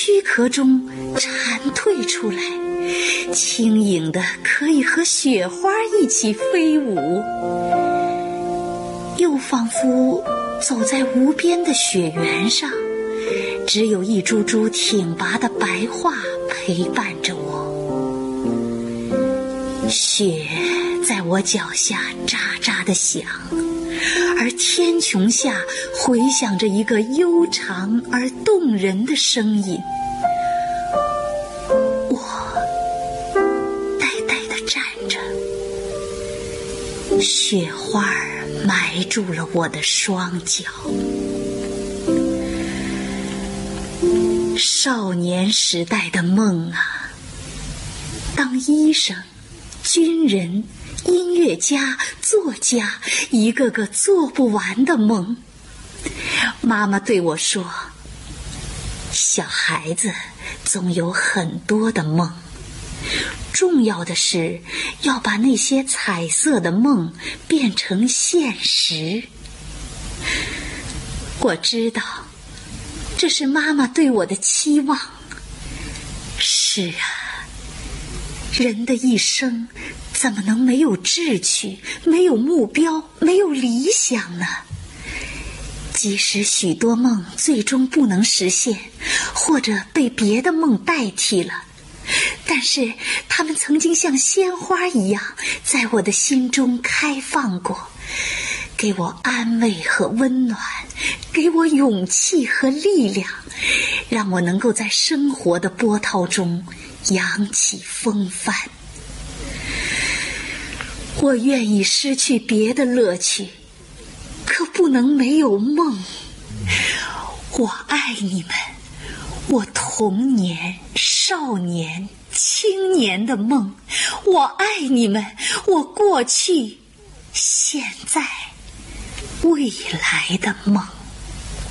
躯壳中蝉蜕出来，轻盈的可以和雪花一起飞舞，又仿佛走在无边的雪原上，只有一株株挺拔的白桦陪伴着我。雪在我脚下喳喳地响，而天穹下回响着一个悠长而动人的声音。我呆呆地站着，雪花埋住了我的双脚。少年时代的梦啊，当医生、军人、音乐家、作家，一个个做不完的梦。妈妈对我说，小孩子总有很多的梦，重要的是要把那些彩色的梦变成现实。我知道，这是妈妈对我的期望。是啊，人的一生怎么能没有志趣，没有目标，没有理想呢？即使许多梦最终不能实现，或者被别的梦代替了，但是它们曾经像鲜花一样在我的心中开放过，给我安慰和温暖，给我勇气和力量，让我能够在生活的波涛中扬起风帆。我愿意失去别的乐趣，可不能没有梦。我爱你们，我童年、少年、青年的梦，我爱你们，我过去、现在、未来的梦。